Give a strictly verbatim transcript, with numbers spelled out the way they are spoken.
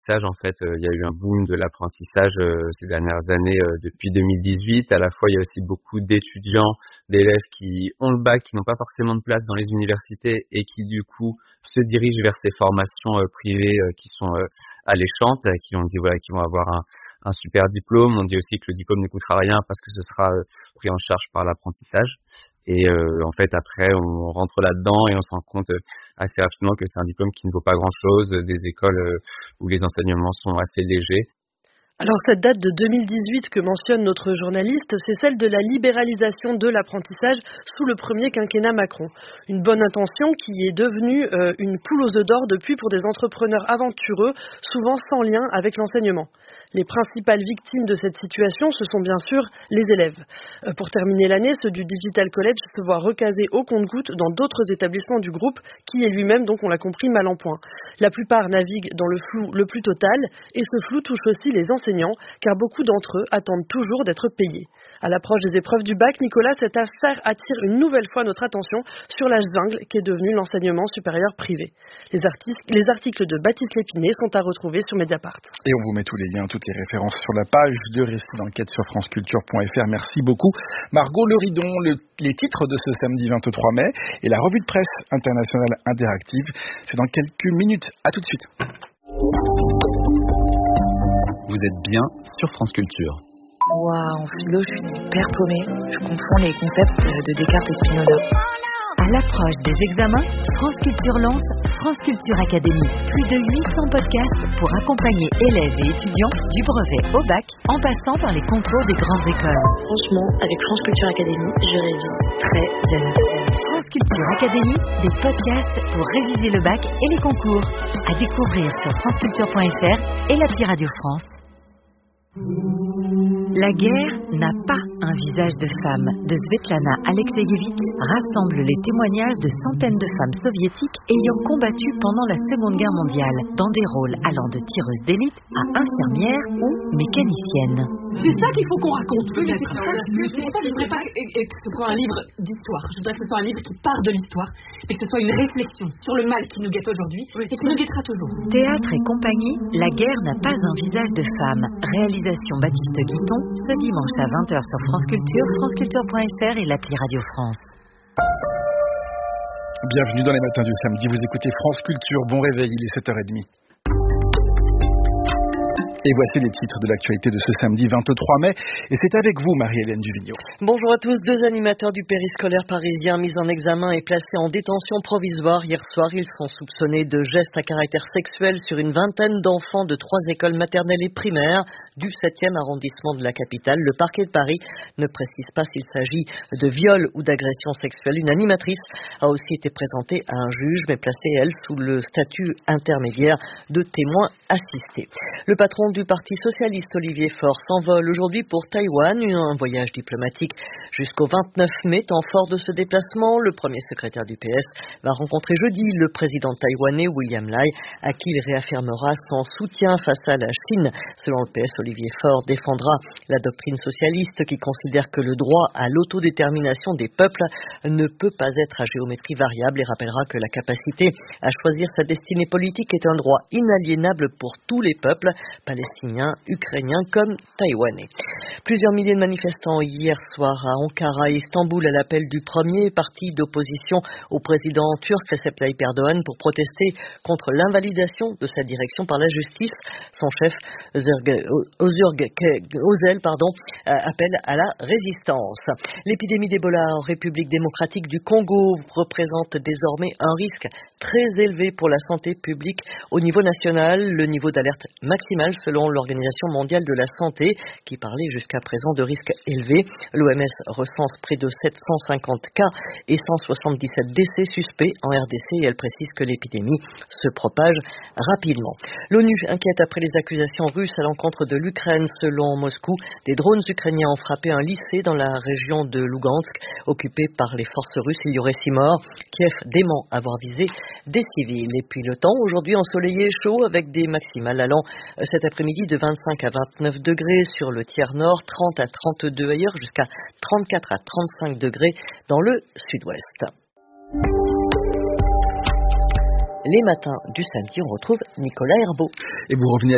l'apprentissage. En fait, euh, il y a eu un boom de l'apprentissage euh, ces dernières années euh, depuis deux mille dix-huit. À la fois, il y a aussi beaucoup d'étudiants, d'élèves qui ont le bac, qui n'ont pas forcément de place dans les universités et qui du coup se dirigent vers ces formations euh, privées euh, qui sont euh, alléchantes, euh, qui ont dit voilà, qui vont avoir un, un super diplôme. On dit aussi que le diplôme ne coûtera rien parce que ce sera euh, pris en charge par l'apprentissage. Et euh, en fait, après, on rentre là-dedans et on se rend compte euh, assez rapidement que c'est un diplôme qui ne vaut pas grand-chose, euh, des écoles euh, où les enseignements sont assez légers. Alors cette date de deux mille dix-huit que mentionne notre journaliste, c'est celle de la libéralisation de l'apprentissage sous le premier quinquennat Macron. Une bonne intention qui est devenue euh, une poule aux œufs d'or depuis pour des entrepreneurs aventureux, souvent sans lien avec l'enseignement. Les principales victimes de cette situation, ce sont bien sûr les élèves. Euh, pour terminer l'année, ceux du Digital College se voient recasés au compte-gouttes dans d'autres établissements du groupe, qui est lui-même, donc on l'a compris, mal en point. La plupart naviguent dans le flou le plus total, et ce flou touche aussi les enseignants, car beaucoup d'entre eux attendent toujours d'être payés. À l'approche des épreuves du bac, Nicolas, cette affaire attire une nouvelle fois notre attention sur la jungle qu'est devenu l'enseignement supérieur privé. Les, artistes, les articles de Baptiste Lépiné sont à retrouver sur Mediapart. Et on vous met tous les liens, toutes les références sur la page de Récit d'enquête sur franceculture point f r. Merci beaucoup. Margot Leridon, le, les titres de ce samedi vingt-trois mai et la revue de presse internationale interactive. C'est dans quelques minutes. À tout de suite. Vous êtes bien sur France Culture. Waouh, en philo, je suis hyper paumée. Je confonds les concepts de Descartes et Spinoza. À l'approche des examens, France Culture lance France Culture Academy. Plus de huit cents podcasts pour accompagner élèves et étudiants du brevet au bac, en passant par les concours des grandes écoles. Franchement, avec France Culture Academy, je révise très zen. France Culture Academy, des podcasts pour réviser le bac et les concours. À découvrir sur franceculture point f r et l'appli Radio France. La guerre n'a pas un visage de femme de Svetlana Alexeyevich rassemble les témoignages de centaines de femmes soviétiques ayant combattu pendant la Seconde Guerre mondiale dans des rôles allant de tireuses d'élite à infirmières ou mécaniciennes. C'est ça qu'il faut qu'on raconte. Oui, mais c'est pour ça, c'est pour ça que je voudrais pas que ce soit un livre d'histoire. Je voudrais que ce soit un livre qui part de l'histoire, mais que ce soit une réflexion sur le mal qui nous guette aujourd'hui et qui nous guettera toujours. Théâtre et compagnie, La guerre n'a pas un visage de femme. Réalisation Baptiste Guiton, ce dimanche à vingt heures sur France Culture, franceculture point f r et l'appli Radio France. Bienvenue dans les matins du samedi. Vous écoutez France Culture. Bon réveil, il est sept heures trente. Et voici les titres de l'actualité de ce samedi vingt-trois mai. Et c'est avec vous, Marie-Hélène Duvigneau. Bonjour à tous. Deux animateurs du périscolaire parisien mis en examen et placés en détention provisoire hier soir. Ils sont soupçonnés de gestes à caractère sexuel sur une vingtaine d'enfants de trois écoles maternelles et primaires du septième arrondissement de la capitale. Le parquet de Paris ne précise pas s'il s'agit de viol ou d'agression sexuelle. Une animatrice a aussi été présentée à un juge, mais placée, elle, sous le statut intermédiaire de témoin assisté. Le patron du Parti socialiste, Olivier Faure, s'envole aujourd'hui pour Taïwan, un voyage diplomatique jusqu'au vingt-neuf mai. Temps fort de ce déplacement, le premier secrétaire du P S va rencontrer jeudi le président taïwanais William Lai, à qui il réaffirmera son soutien face à la Chine. Selon le P S, Olivier Faure défendra la doctrine socialiste qui considère que le droit à l'autodétermination des peuples ne peut pas être à géométrie variable et rappellera que la capacité à choisir sa destinée politique est un droit inaliénable pour tous les peuples, palestiniens, ukrainiens comme taïwanais. Plusieurs milliers de manifestants hier soir à Ankara et Istanbul à l'appel du premier parti d'opposition au président turc Recep Tayyip Erdogan pour protester contre l'invalidation de sa direction par la justice. Son chef Özgür Özel pardon, appelle à la résistance. L'épidémie d'Ebola en République démocratique du Congo représente désormais un risque très élevé pour la santé publique au niveau national. Le niveau d'alerte maximal selon l'Organisation mondiale de la santé qui parlait jusqu'à présent de risques élevés. L'O M S recense près de sept cent cinquante cas et cent soixante-dix-sept décès suspects en R D C et elle précise que l'épidémie se propage rapidement. L'ONU inquiète après les accusations russes à l'encontre de l'Ukraine. Selon Moscou, des drones ukrainiens ont frappé un lycée dans la région de Lugansk occupé par les forces russes. Il y aurait six morts. Kiev dément avoir visé des civils. Et puis le temps, aujourd'hui ensoleillé et chaud avec des maximales allant cet après-midi de vingt-cinq à vingt-neuf degrés sur le tiers nord, trente à trente-deux ailleurs, jusqu'à trente-quatre à trente-cinq degrés dans le sud-ouest. Les matins du samedi, on retrouve Nicolas Herbeau. Et vous revenez